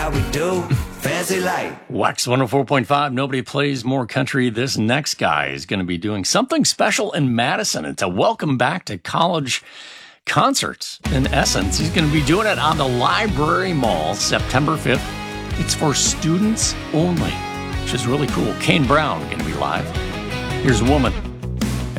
How we do? Fancy light. Wax 104.5. Nobody plays more country. This next guy is going to be doing something special in Madison. It's a welcome back to college concerts. In essence, he's going to be doing it on the Library Mall September 5th. It's for students only, which is really cool. Kane Brown going to be live. Here's a woman.